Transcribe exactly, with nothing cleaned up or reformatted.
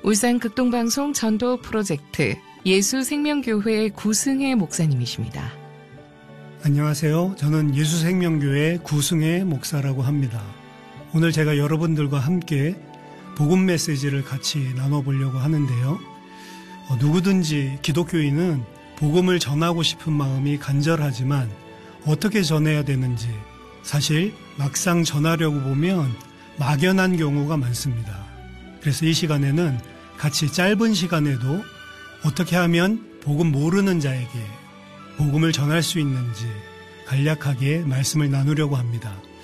울산 극동방송 전도 프로젝트 예수생명교회 구승혜 목사님이십니다. 안녕하세요. 저는 예수생명교회 구승혜 목사라고 합니다. 오늘 제가 여러분들과 함께 복음 메시지를 같이 나눠보려고 하는데요. 어, 누구든지 기독교인은 복음을 전하고 싶은 마음이 간절하지만 어떻게 전해야 되는지 사실 막상 전하려고 보면 막연한 경우가 많습니다. 그래서 이 시간에는 같이 짧은 시간에도 어떻게 하면 복음 모르는 자에게 복음을 전할 수 있는지 간략하게 말씀을 나누려고 합니다.